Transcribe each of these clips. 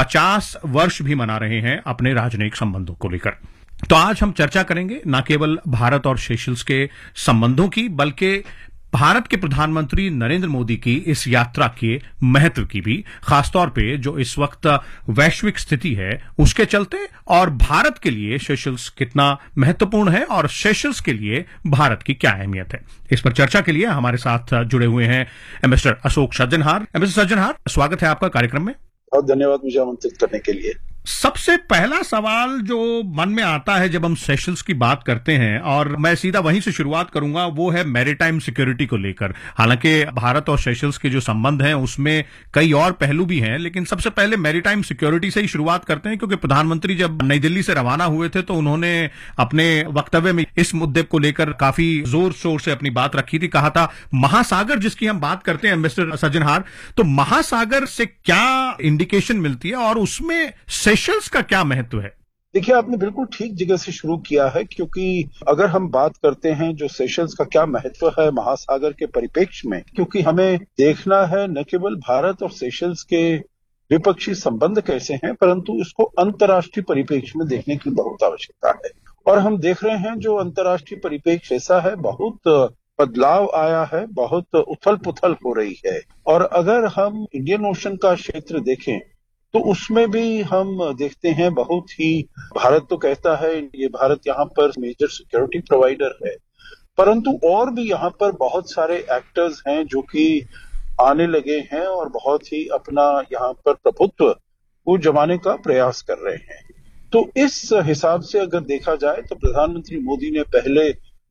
50 वर्ष भी मना रहे हैं अपने राजनयिक संबंधों को लेकर। तो आज हम चर्चा करेंगे न केवल भारत और सेशल्स के संबंधों की, बल्कि भारत के प्रधानमंत्री नरेंद्र मोदी की इस यात्रा के महत्व की भी, खासतौर पे जो इस वक्त वैश्विक स्थिति है उसके चलते, और भारत के लिए सेशल्स कितना महत्वपूर्ण है और सेशल्स के लिए भारत की क्या अहमियत है। इस पर चर्चा के लिए हमारे साथ जुड़े हुए हैं मिस्टर अशोक सज्जनहार। मिस्टर सज्जनहार, स्वागत है आपका कार्यक्रम में। बहुत धन्यवाद मुझे आमंत्रित करने के लिए। सबसे पहला सवाल जो मन में आता है जब हम सेशल्स की बात करते हैं, और मैं सीधा वहीं से शुरुआत करूंगा, वो है मैरीटाइम सिक्योरिटी को लेकर। हालांकि भारत और सेशल्स के जो संबंध हैं उसमें कई और पहलू भी हैं, लेकिन सबसे पहले मैरीटाइम सिक्योरिटी से ही शुरुआत करते हैं, क्योंकि प्रधानमंत्री जब नई दिल्ली से रवाना हुए थे तो उन्होंने अपने वक्तव्य में इस मुद्दे को लेकर काफी जोर शोर से अपनी बात रखी थी। कहा था महासागर जिसकी हम बात करते हैं मिस्टर सज्जनहार, तो महासागर से क्या इंडिकेशन मिलती है और उसमें सेशल्स का क्या महत्व है? देखिए, आपने बिल्कुल ठीक जगह से शुरू किया है, क्योंकि अगर हम बात करते हैं जो सेशल्स का क्या महत्व है महासागर के परिप्रेक्ष्य में, क्योंकि हमें देखना है न केवल भारत और सेशल्स के द्विपक्षीय संबंध कैसे हैं, परंतु इसको अंतर्राष्ट्रीय परिप्रेक्ष्य में देखने की बहुत आवश्यकता है। और हम देख रहे हैं जो अंतर्राष्ट्रीय परिप्रेक्ष्य ऐसा है, बहुत बदलाव आया है, बहुत उथल पुथल हो रही है। और अगर हम इंडियन ओशन का क्षेत्र देखें तो उसमें भी हम देखते हैं बहुत ही, भारत तो कहता है ये भारत यहाँ पर मेजर सिक्योरिटी प्रोवाइडर है, परंतु और भी यहाँ पर बहुत सारे एक्टर्स हैं जो कि आने लगे हैं और बहुत ही अपना यहाँ पर प्रभुत्व को जमाने का प्रयास कर रहे हैं। तो इस हिसाब से अगर देखा जाए तो प्रधानमंत्री मोदी ने पहले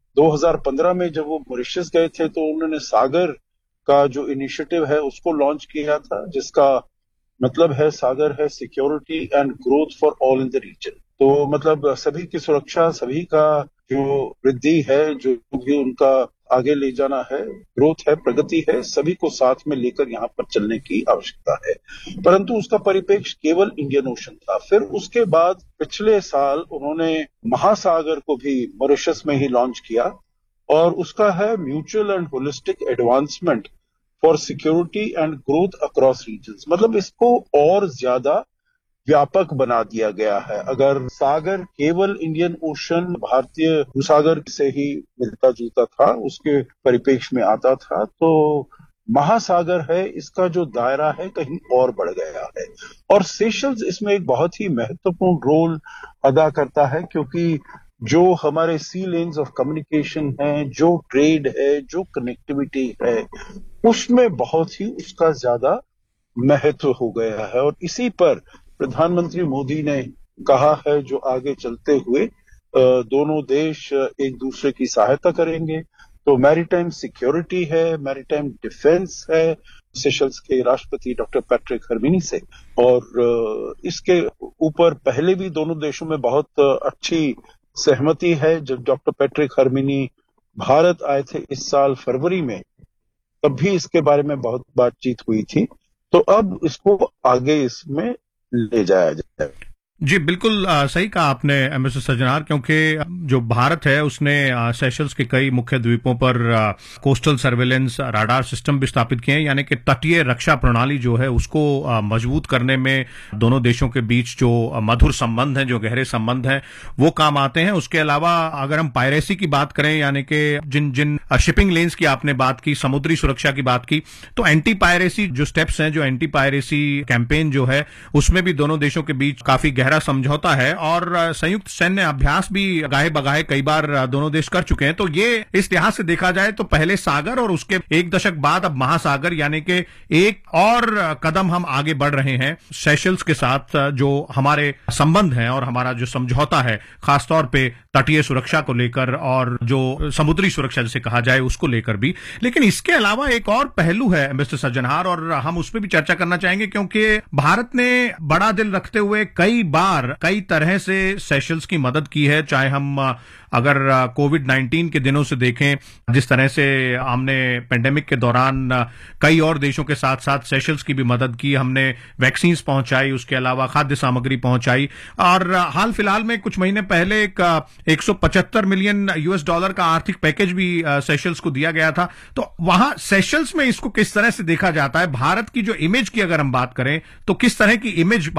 2015 में जब वो मॉरिशस गए थे तो उन्होंने सागर का जो इनिशिएटिव है उसको लॉन्च किया था, जिसका मतलब है सागर है security and growth for all in the reason. तो मतलब सभी की सुरक्षा, सभी का जो वृद्धि है, जो भी उनका आगे ले जाना है, ग्रोथ है, प्रगति है, सभी को साथ में लेकर यहाँ पर चलने की आवश्यकता है। परंतु उसका परिप्रेक्ष्य केवल इंडियन ओशन था। फिर उसके बाद पिछले साल उन्होंने महासागर को भी मॉरिशस में ही लॉन्च किया, और उसका है mutual and holistic advancement for security and growth across regions. मतलब इसको और ज्यादा व्यापक बना दिया गया है। अगर सागर केवल इंडियन ओशन, भारतीय भूसागर से ही मिलता जुलता था, उसके परिप्रेक्ष्य में आता था, तो महासागर है, इसका जो दायरा है कहीं और बढ़ गया है। और सेशल्स इसमें एक बहुत ही महत्वपूर्ण रोल अदा करता है, क्योंकि जो हमारे सी लेन्स ऑफ कम्युनिकेशन है, जो ट्रेड है, जो कनेक्टिविटी है, उसमें बहुत ही उसका ज्यादा महत्व हो गया है। और इसी पर प्रधानमंत्री मोदी ने कहा है जो आगे चलते हुए दोनों देश एक दूसरे की सहायता करेंगे। तो मैरीटाइम सिक्योरिटी है, मैरीटाइम डिफेंस है, सेशल्स के राष्ट्रपति डॉक्टर पैट्रिक हर्मिनी से, और इसके ऊपर पहले भी दोनों देशों में बहुत अच्छी सहमति है। जब डॉक्टर पैट्रिक हर्मिनी भारत आए थे इस साल फरवरी में, तब भी इसके बारे में बहुत बातचीत हुई थी। तो अब इसको आगे इसमें ले जाया जाए। जी बिल्कुल सही कहा आपने मिस्टर सज्जनहार, क्योंकि जो भारत है उसने सेशल्स के कई मुख्य द्वीपों पर कोस्टल सर्वेलेंस राडार सिस्टम भी स्थापित किए हैं, यानी कि तटीय रक्षा प्रणाली जो है उसको मजबूत करने में दोनों देशों के बीच जो मधुर संबंध हैं, जो गहरे संबंध हैं, वो काम आते हैं। उसके अलावा अगर हम पायरेसी की बात करें, यानी कि जिन जिन शिपिंग लेन्स की आपने बात की, समुद्री सुरक्षा की बात की, तो एंटी पायरेसी जो स्टेप्स हैं, जो एंटी पायरेसी कैंपेन जो है, उसमें भी दोनों देशों के बीच काफी गहरा समझौता है, और संयुक्त सैन्य अभ्यास भी गाहे बगाहे कई बार दोनों देश कर चुके हैं। तो ये इस लिहाज से देखा जाए तो पहले सागर और उसके एक दशक बाद अब महासागर, यानी कि एक और कदम हम आगे बढ़ रहे हैं सेशल्स के साथ। जो हमारे संबंध हैं और हमारा जो समझौता है, खासतौर पे तटीय सुरक्षा को लेकर और जो समुद्री सुरक्षा जिसे कहा जाए उसको लेकर भी। लेकिन इसके अलावा एक और पहलू है मिस्टर सज्जनहार, और हम उस पर भी चर्चा करना चाहेंगे, क्योंकि भारत ने बड़ा दिल रखते हुए कई बार कई तरह से सेशल्स की मदद की है। चाहे हम अगर कोविड-19 के दिनों से देखें, जिस तरह से हमने पेंडेमिक के दौरान कई और देशों के साथ साथ सेशल्स की भी मदद की, हमने वैक्सीन्स पहुंचाई, उसके अलावा खाद्य सामग्री पहुंचाई, और हाल फिलहाल में कुछ महीने पहले एक $175 मिलियन का आर्थिक पैकेज भी सेशल्स को दिया गया था। तो वहां सेशल्स में इसको किस तरह से देखा जाता है? भारत की जो इमेज की अगर हम बात करें तो किस तरह की इमेज